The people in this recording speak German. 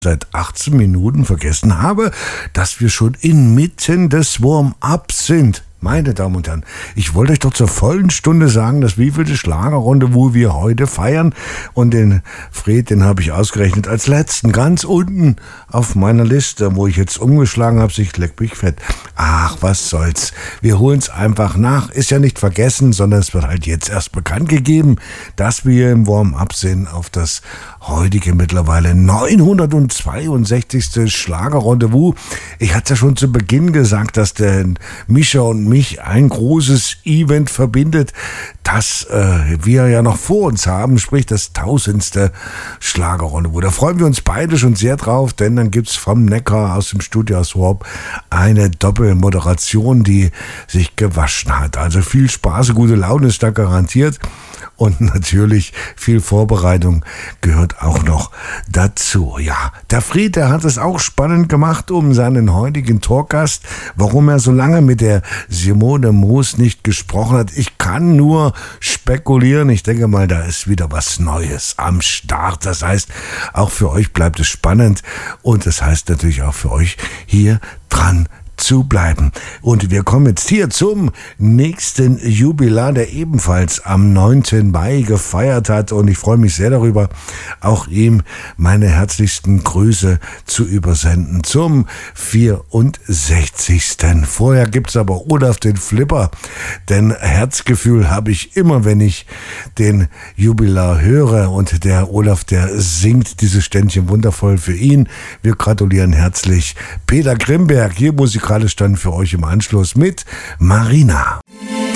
seit 18 Minuten vergessen habe, dass wir schon inmitten des Warm-Ups sind. Meine Damen und Herren, ich wollte euch doch zur vollen Stunde sagen, dass wievielte Schlagerrunde, wo wir heute feiern. Und den Fred, den habe ich ausgerechnet als letzten, ganz unten auf meiner Liste, wo ich jetzt umgeschlagen habe, sich leck mich fett. Ach, was soll's. Wir holen es einfach nach. Ist ja nicht vergessen, sondern es wird halt jetzt erst bekannt gegeben, dass wir im Warm-Up sind auf das heutige mittlerweile 962. Schlagerrendezvous. Ich hatte ja schon zu Beginn gesagt, dass der Mischa und mich ein großes Event verbindet, das wir ja noch vor uns haben, sprich das 1000. Schlagerrendezvous. Da freuen wir uns beide schon sehr drauf, denn dann gibt's vom Neckar aus dem Studio aus Warp eine Doppelmoderation, die sich gewaschen hat. Also viel Spaß, gute Laune ist da garantiert. Und natürlich viel Vorbereitung gehört auch noch dazu. Ja, der Fred, der hat es auch spannend gemacht um seinen heutigen Talkgast, warum er so lange mit der Simone Moos nicht gesprochen hat. Ich kann nur spekulieren. Ich denke mal, da ist wieder was Neues am Start. Das heißt, auch für euch bleibt es spannend und das heißt natürlich auch für euch hier dran zu bleiben. Und wir kommen jetzt hier zum nächsten Jubilar, der ebenfalls am 9. Mai gefeiert hat und ich freue mich sehr darüber, auch ihm meine herzlichsten Grüße zu übersenden zum 64. Vorher gibt's aber Olaf den Flipper, denn Herzgefühl habe ich immer, wenn ich den Jubilar höre und der Olaf, der singt dieses Ständchen wundervoll für ihn. Wir gratulieren herzlich Peter Grimberg, hier musikalisch dann für euch im Anschluss mit Marina.